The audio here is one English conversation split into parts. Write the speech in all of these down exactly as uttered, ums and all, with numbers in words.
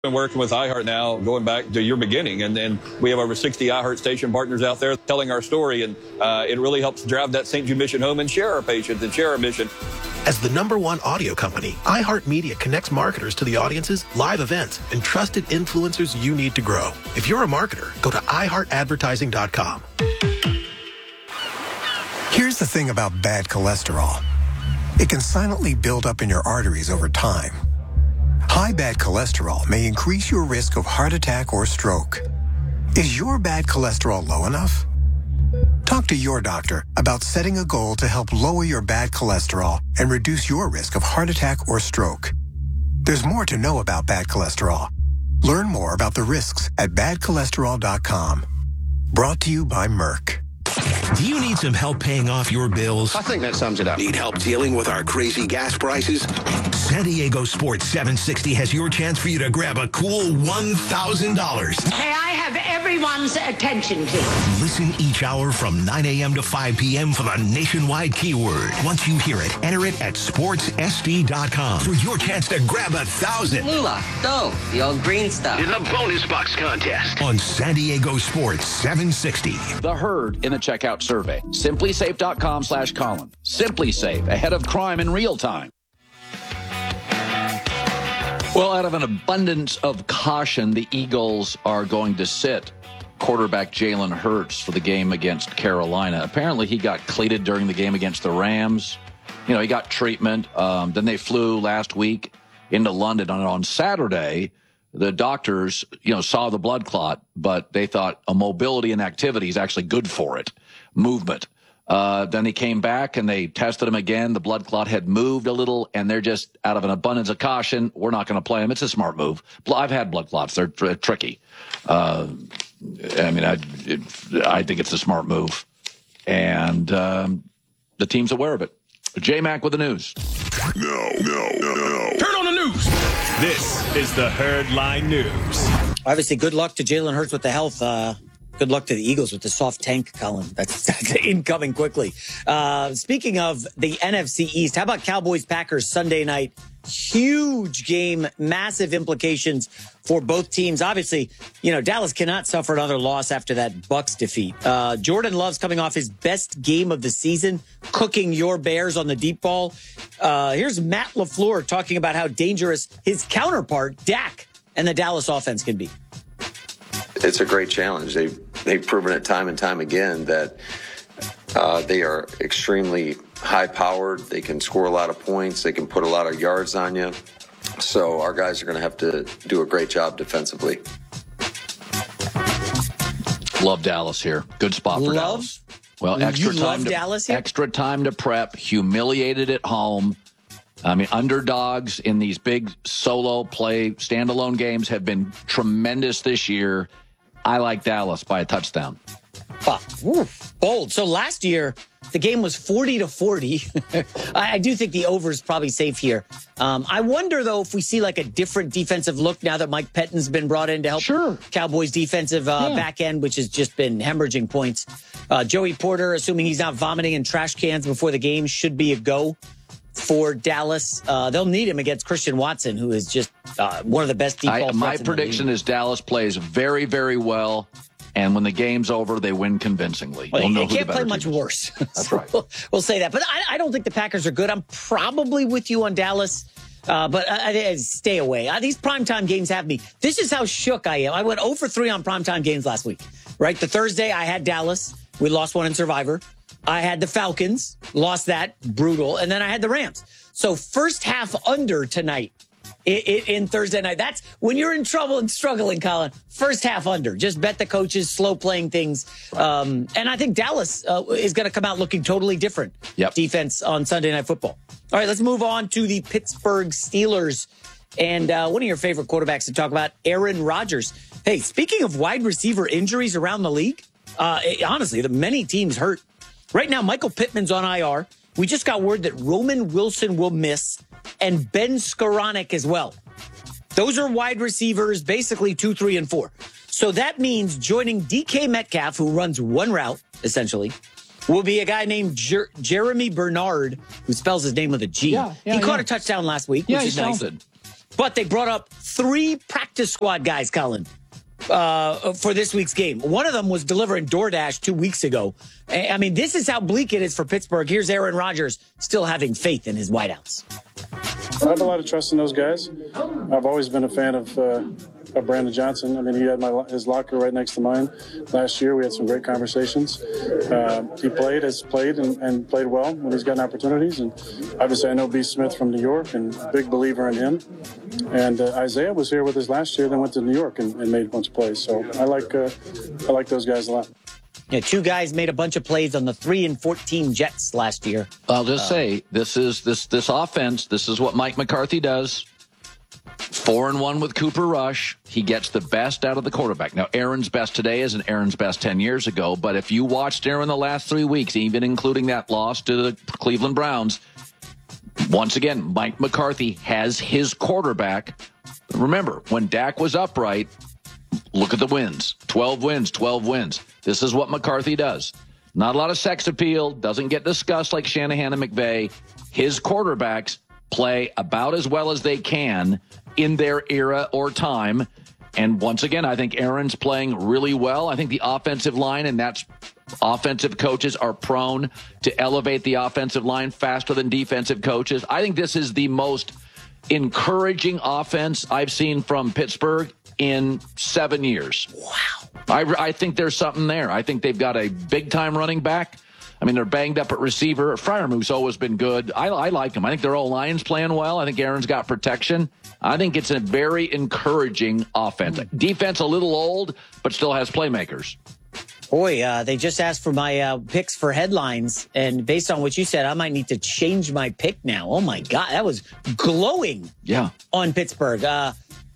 Been working with iHeart now, going back to your beginning, and then we have over sixty iHeart station partners out there telling our story, and uh, it really helps drive that Saint Jude mission home and share our patients and share our mission. As the number one audio company, iHeartMedia connects marketers to the audiences, live events, and trusted influencers you need to grow. If you're a marketer, go to i heart advertising dot com. Here's the thing about bad cholesterol. It can silently build up in your arteries over time. High bad cholesterol may increase your risk of heart attack or stroke. Is your bad cholesterol low enough? Talk to your doctor about setting a goal to help lower your bad cholesterol and reduce your risk of heart attack or stroke. There's more to know about bad cholesterol. Learn more about the risks at bad cholesterol dot com. Brought to you by Merck. Do you need some help paying off your bills? I think that sums it up. Need help dealing with our crazy gas prices? San Diego Sports seven sixty has your chance for you to grab a cool one thousand dollars. Hey, I have everyone's attention, please. Listen each hour from nine a.m. to five p.m. for the nationwide keyword. Once you hear it, enter it at sports s d dot com for your chance to grab a thousand. Moolah, dough, the old green stuff. In the bonus box contest. On San Diego Sports seven sixty. The herd in the checkout survey. simply safe dot com slash Colin. SimpliSafe, ahead of crime in real time. Well, out of an abundance of caution, the Eagles are going to sit quarterback Jalen Hurts for the game against Carolina. Apparently, he got cleated during the game against the Rams. You know, he got treatment. Um, then they flew last week into London. And on Saturday, the doctors, you know, saw the blood clot, but they thought a mobility and activity is actually good for it, movement. Uh, then he came back and they tested him again. The blood clot had moved a little, and they're just out of an abundance of caution, we're not going to play him. It's a smart move. I've had blood clots. They're tr- tricky. Uh, I mean, I, it, I think it's a smart move. And um, the team's aware of it. J-Mac with the news. No, no, no, no. Turn on the news. This is the Herdline News. Obviously, good luck to Jalen Hurts with the health. Uh, good luck to the Eagles with the soft tank, Colin. That's, that's incoming quickly. Uh, speaking of the N F C East, how about Cowboys-Packers Sunday night? Huge game, massive implications for both teams. Obviously, you know, Dallas cannot suffer another loss after that Bucks defeat. Uh, Jordan Love's coming off his best game of the season, cooking your Bears on the deep ball. Uh, here's Matt LaFleur talking about how dangerous his counterpart, Dak, and the Dallas offense can be. It's a great challenge. They've, they've proven it time and time again that uh, they are extremely high-powered. They can score a lot of points. They can put a lot of yards on you. So our guys are going to have to do a great job defensively. Love Dallas here. Good spot for love? Dallas. Well, extra you time love to, Dallas here? extra time to prep. Humiliated at home. I mean, underdogs in these big solo play standalone games have been tremendous this year. I like Dallas by a touchdown. Oh, oof, bold. So last year, the game was forty to forty. I, I do think the over is probably safe here. Um, I wonder, though, if we see like a different defensive look now that Mike Pettin's been brought in to help sure. Cowboys defensive uh, yeah. back end, which has just been hemorrhaging points. Uh, Joey Porter, assuming he's not vomiting in trash cans before the game, should be a go for Dallas. Uh, they'll need him against Christian Watson, who is just uh, one of the best deep ball I, My threats in prediction the league. is Dallas plays very, very well. And when the game's over, they win convincingly. Well, we'll they can't play much is. worse. That's so right. We'll, we'll say that. But I, I don't think the Packers are good. I'm probably with you on Dallas. Uh, but I, I, stay away. Uh, these primetime games have me. This is how shook I am. I went zero for three on primetime games last week. Right? The Thursday, I had Dallas. We lost one in Survivor. I had the Falcons. Lost that. Brutal. And then I had the Rams. So first half under tonight. In, in Thursday night. That's when you're in trouble and struggling, Colin. First half under. Just bet the coaches, slow playing things. Um, and I think Dallas uh, is going to come out looking totally different. Yep. Defense on Sunday Night Football. All right, let's move on to the Pittsburgh Steelers. And uh, one of your favorite quarterbacks to talk about, Aaron Rodgers. Hey, speaking of wide receiver injuries around the league, uh, it, honestly, the many teams hurt. Right now, Michael Pittman's on I R. We just got word that Roman Wilson will miss, and Ben Skoranek as well. Those are wide receivers, basically two, three, and four. So that means joining D K Metcalf, who runs one route, essentially, will be a guy named Jer- Jeremy Bernard, who spells his name with a G. Yeah, yeah, he caught yeah. a touchdown last week, yeah, which is he nice. sounded. But they brought up three practice squad guys, Colin, uh, for this week's game. One of them was delivering DoorDash two weeks ago. I mean, this is how bleak it is for Pittsburgh. Here's Aaron Rodgers still having faith in his wideouts. I have a lot of trust in those guys. I've always been a fan of, uh, of Brandon Johnson. I mean, he had my his locker right next to mine last year. We had some great conversations. Uh, he played, has played, and, and played well when he's gotten opportunities. And obviously, I know B. Smith from New York, and big believer in him. And uh, Isaiah was here with us last year, then went to New York and, and made a bunch of plays. So I like uh, I like those guys a lot. Yeah, two guys made a bunch of plays on the three and fourteen Jets last year. I'll just uh, say this is this this offense. This is what Mike McCarthy does. Four and one with Cooper Rush. He gets the best out of the quarterback. Now, Aaron's best today isn't Aaron's best ten years ago. But if you watched Aaron the last three weeks, even including that loss to the Cleveland Browns, once again, Mike McCarthy has his quarterback. Remember, when Dak was upright, look at the wins. twelve wins, twelve wins. This is what McCarthy does. Not a lot of sex appeal. Doesn't get discussed like Shanahan and McVay. His quarterbacks play about as well as they can in their era or time. And once again, I think Aaron's playing really well. I think the offensive line, and that's offensive coaches are prone to elevate the offensive line faster than defensive coaches. I think this is the most encouraging offense I've seen from Pittsburgh in seven years. Wow. I, I think there's something there. I think they've got a big-time running back. I mean, they're banged up at receiver. Freiermuth's always been good. I, I like him. I think their O-line's playing well. I think Aaron's got protection. I think it's a very encouraging offense. Defense a little old, but still has playmakers. Boy, uh, they just asked for my uh, picks for headlines, and based on what you said, I might need to change my pick now. Oh, my God. That was glowing yeah. on Pittsburgh. Uh,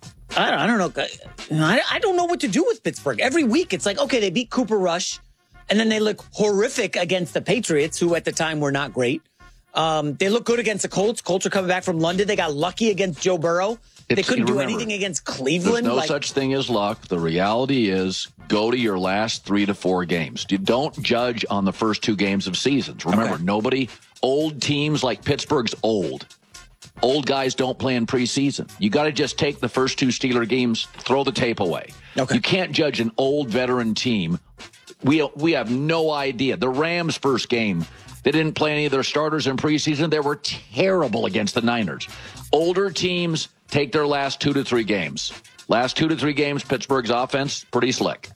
I don't, I don't know. I, I don't know what to do with Pittsburgh. Every week, it's like, okay, they beat Cooper Rush, and then they look horrific against the Patriots, who at the time were not great. Um, they look good against the Colts. Colts are coming back from London. They got lucky against Joe Burrow. They It's, couldn't do remember, anything against Cleveland. There's no like, such thing as luck. The reality is go to your last three to four games. You don't judge on the first two games of seasons. Remember, okay. nobody, old teams like Pittsburgh's old. Old guys don't play in preseason. You got to just take the first two Steeler games, throw the tape away. Okay. You can't judge an old veteran team. We we have no idea. The Rams' first game, they didn't play any of their starters in preseason. They were terrible against the Niners. Older teams take their last two to three games. Last two to three games, Pittsburgh's offense, pretty slick.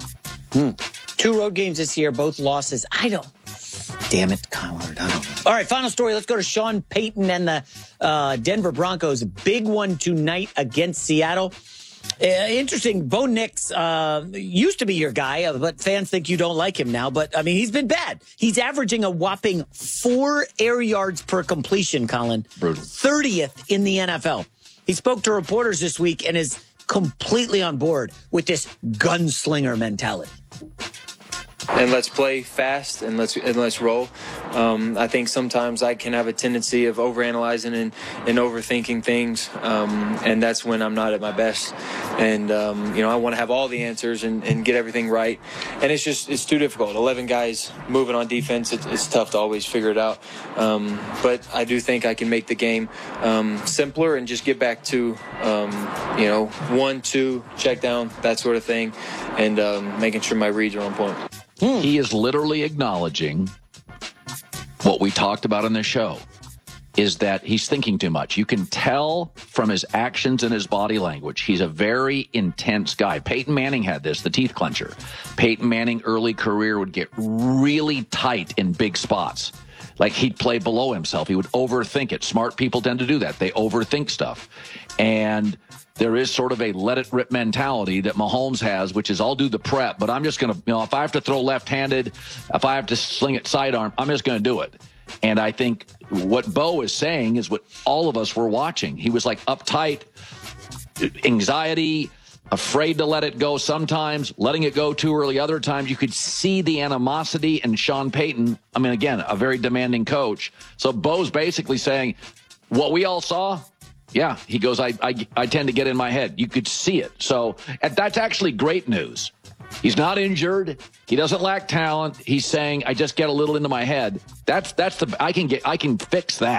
Hmm. Two road games this year, both losses. I don't. Damn it, Collard. I don't know. All right, final story. Let's go to Sean Payton and the uh, Denver Broncos. Big one tonight against Seattle. Uh, interesting. Bo Nix uh, used to be your guy, uh, but fans think you don't like him now. But, I mean, he's been bad. He's averaging a whopping four air yards per completion, Colin. Brutal. thirtieth in the N F L. He spoke to reporters this week and is completely on board with this gunslinger mentality. And let's play fast and let's and let's roll. Um, I think sometimes I can have a tendency of overanalyzing and, and overthinking things, um, and that's when I'm not at my best. And um, you know, I want to have all the answers and, and get everything right, and it's just it's too difficult. eleven guys moving on defense, it's, it's tough to always figure it out. Um, but I do think I can make the game um, simpler and just get back to um, you know one, two, check down, that sort of thing, and um, making sure my reads are on point. Hmm. He is literally acknowledging what we talked about on this show, is that he's thinking too much. You can tell from his actions and his body language. He's a very intense guy. Peyton Manning had this, the teeth clencher. Peyton Manning early career would get really tight in big spots. Like he'd play below himself. He would overthink it. Smart people tend to do that. They overthink stuff. And there is sort of a let it rip mentality that Mahomes has, which is I'll do the prep, but I'm just going to, you know, if I have to throw left-handed, if I have to sling it sidearm, I'm just going to do it. And I think what Bo is saying is what all of us were watching. He was like uptight, anxiety, afraid to let it go sometimes, letting it go too early other times. You could see the animosity in Sean Payton. I mean, again, a very demanding coach. So Bo's basically saying what we all saw. Yeah, he goes, I, I I tend to get in my head. You could see it. So and that's actually great news. He's not injured. He doesn't lack talent. He's saying, I just get a little into my head. That's that's the I can get I can fix that.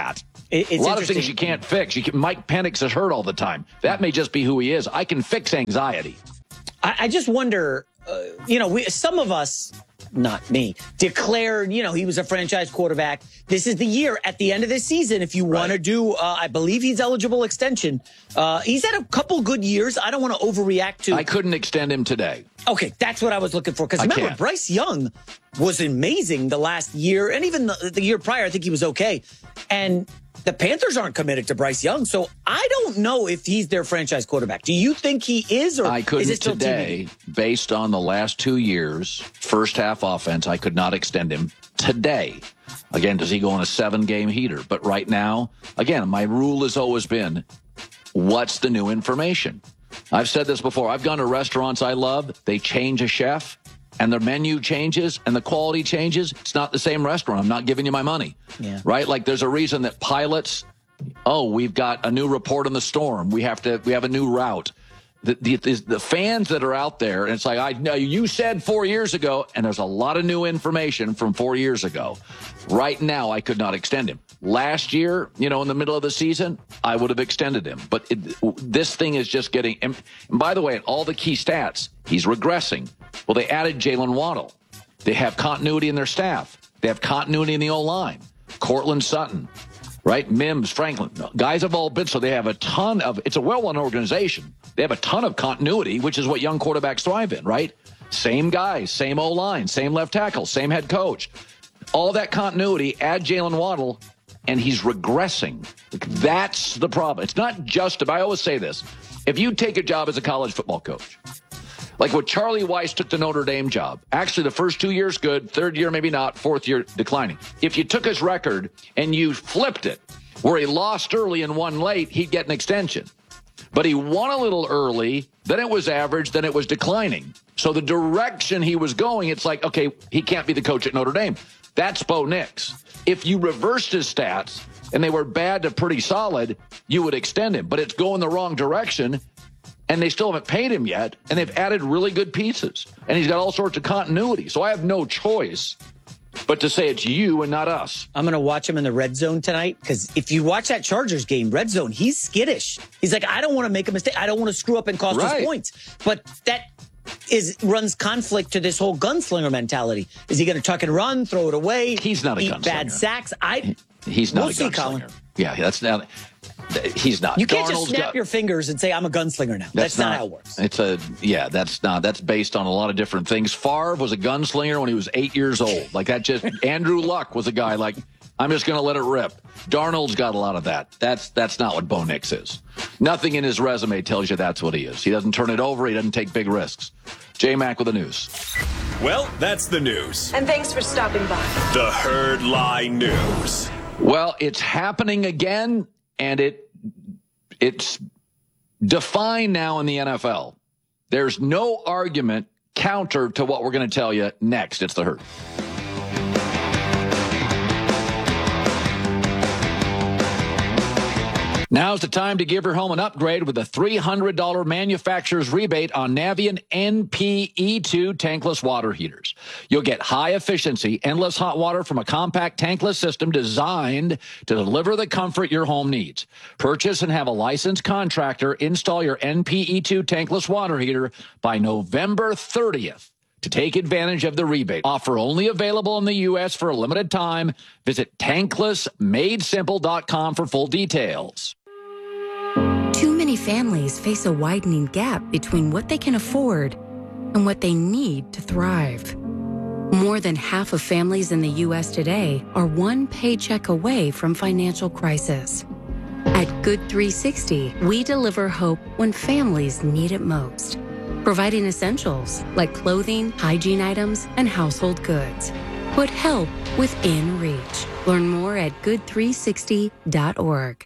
It, it's a lot of things you can't fix. You can, Mike panics is hurt all the time. That may just be who he is. I can fix anxiety. I, I just wonder, uh, you know, we, some of us, not me, declared, you know, he was a franchise quarterback. This is the year at the end of this season. If you want to do, uh, I believe he's eligible extension. Uh, he's had a couple good years. I don't want to overreact to. I couldn't extend him today. Okay, that's what I was looking for. Because remember, can't. Bryce Young was amazing the last year. And even the, the year prior, I think he was okay. And the Panthers aren't committed to Bryce Young. So I don't know if he's their franchise quarterback. Do you think he is? Or I couldn't is it still today, T B D? Based on the last two years, first half offense, I could not extend him today. Again, does he go on a seven-game heater? But right now, again, my rule has always been, what's the new information? I've said this before. I've gone to restaurants I love. They change a chef, and the menu changes, and the quality changes. It's not the same restaurant. I'm not giving you my money. Yeah. Right? Like there's a reason that pilots, oh, we've got a new report on the storm. We have to. We have a new route. The, the, the fans that are out there, and it's like, I know you said four years ago, and there's a lot of new information from four years ago. Right now, I could not extend him. Last year, you know, in the middle of the season, I would have extended him. But it, this thing is just getting, and, and by the way, all the key stats, he's regressing. Well, they added Jalen Waddle. They have continuity in their staff. They have continuity in the O-line. Cortland Sutton. Right? Mims, Franklin, guys have all been, so they have a ton of, it's a well-run organization. They have a ton of continuity, which is what young quarterbacks thrive in, right? Same guys, same O-line, same left tackle, same head coach. All that continuity, add Jalen Waddle, and he's regressing. That's the problem. It's not just about, I always say this, if you take a job as a college football coach, like what Charlie Weiss took the Notre Dame job. Actually, the first two years, good. Third year, maybe not. Fourth year, declining. If you took his record and you flipped it, where he lost early and won late, he'd get an extension. But he won a little early, then it was average, then it was declining. So the direction he was going, it's like, okay, he can't be the coach at Notre Dame. That's Bo Nix. If you reversed his stats and they were bad to pretty solid, you would extend him. But it's going the wrong direction. And they still haven't paid him yet, and they've added really good pieces. And he's got all sorts of continuity. So I have no choice but to say it's you and not us. I'm going to watch him in the red zone tonight, because if you watch that Chargers game, red zone, he's skittish. He's like, I don't want to make a mistake. I don't want to screw up and cost Right. us points. But that is runs conflict to this whole gunslinger mentality. Is he going to tuck and run, throw it away? He's not a eat gunslinger. bad sacks. I. He's not we'll a see, gunslinger. Colin. Yeah, that's not. He's not. You can't Darnold's just snap got, your fingers and say, I'm a gunslinger now. That's, that's not, not how it works. It's a, yeah, that's not, that's based on a lot of different things. Favre was a gunslinger when he was eight years old. Like that just, Andrew Luck was a guy like, I'm just going to let it rip. Darnold's got a lot of that. That's, that's not what Bo Nix is. Nothing in his resume tells you that's what he is. He doesn't turn it over. He doesn't take big risks. J-Mac with the news. Well, that's the news. And thanks for stopping by. The Herd Lie News. Well, it's happening again, and it it's defined now in the N F L. There's no argument counter to what we're going to tell you next. It's the Herd. Now's the time to give your home an upgrade with a three hundred dollars manufacturer's rebate on Navien N P E two tankless water heaters. You'll get high efficiency, endless hot water from a compact tankless system designed to deliver the comfort your home needs. Purchase and have a licensed contractor install your N P E two tankless water heater by November thirtieth. To take advantage of the rebate. Offer only available in the U S for a limited time. Visit tankless made simple dot com for full details. Too many families face a widening gap between what they can afford and what they need to thrive. More than half of families in the U S today are one paycheck away from financial crisis. At Good three sixty, we deliver hope when families need it most, providing essentials like clothing, hygiene items, and household goods. Put help within reach. Learn more at good three sixty dot org.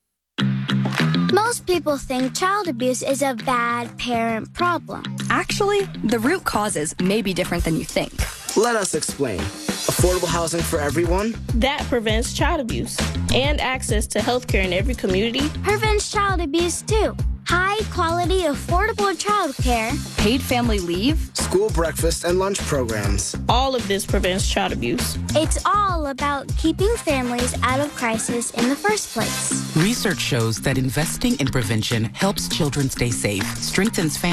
Most people think child abuse is a bad parent problem. Actually, the root causes may be different than you think. Let us explain. Affordable housing for everyone. That prevents child abuse. And access to health care in every community. Prevents child abuse too. high quality, affordable childcare, paid family leave, school breakfast and lunch programs. All of this prevents child abuse. It's all about keeping families out of crisis in the first place. Research shows that investing in prevention helps children stay safe, strengthens families.